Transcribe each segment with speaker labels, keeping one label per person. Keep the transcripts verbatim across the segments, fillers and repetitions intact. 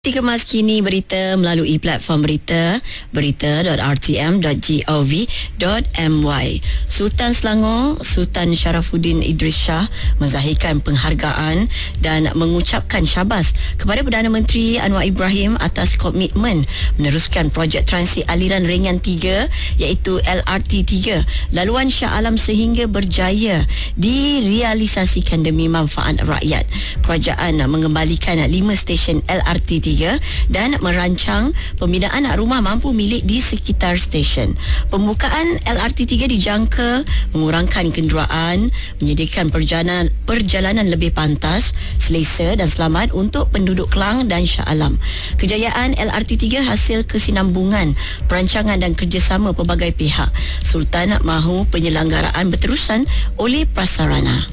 Speaker 1: Dikemas kini berita melalui platform berita berita dot r t m dot gov dot m y. Sultan Selangor Sultan Sharafuddin Idris Shah menzahirkan penghargaan dan mengucapkan syabas kepada Perdana Menteri Anwar Ibrahim atas komitmen meneruskan projek transit aliran ringan tiga iaitu L R T tiga laluan Shah Alam sehingga berjaya direalisasikan demi manfaat rakyat. Kerajaan mengembalikan lima stesen L R T tiga dan merancang pembinaan rumah mampu milik di sekitar stesen. Pembukaan L R T tiga dijangka mengurangkan kenderaan, menyediakan perjalanan perjalanan lebih pantas, selesa dan selamat untuk penduduk Kelang dan Shah Alam. Kejayaan L R T tiga hasil kesinambungan perancangan dan kerjasama pelbagai pihak. Sultan mahu penyelenggaraan berterusan oleh prasarana.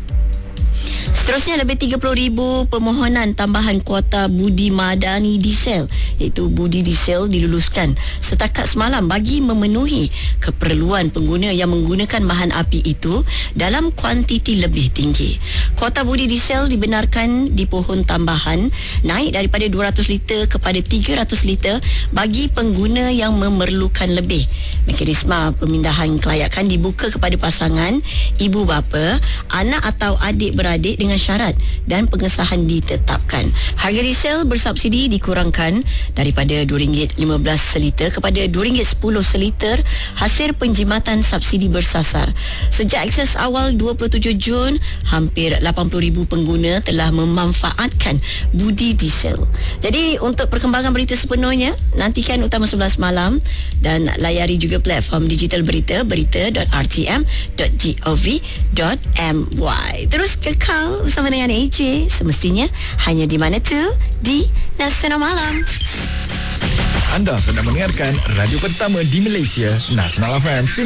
Speaker 1: Seterusnya, lebih tiga puluh ribu permohonan tambahan kuota budi madani diesel iaitu budi diesel diluluskan setakat semalam bagi memenuhi keperluan pengguna yang menggunakan bahan api itu dalam kuantiti lebih tinggi. Kuota budi diesel dibenarkan dipohon tambahan naik daripada dua ratus liter kepada tiga ratus liter bagi pengguna yang memerlukan lebih. Mekanisme pemindahan kelayakan dibuka kepada pasangan, ibu bapa, anak atau adik-beradik dengan syarat dan pengesahan ditetapkan. Harga diesel bersubsidi dikurangkan daripada dua ringgit lima belas seliter kepada dua ringgit sepuluh seliter hasil penjimatan subsidi bersasar. Sejak akses awal dua puluh tujuh Jun, hampir lapan puluh ribu pengguna telah memanfaatkan budi diesel. Jadi untuk perkembangan berita sepenuhnya, nantikan Utama sebelas malam dan layari juga platform digital berita berita dot r t m dot gov dot m y. Terus kekal bersama dengan A J, semestinya hanya di mana tu? Di Nasional Malam.
Speaker 2: Anda sedang mendengarkan radio pertama di Malaysia, Nasional F M.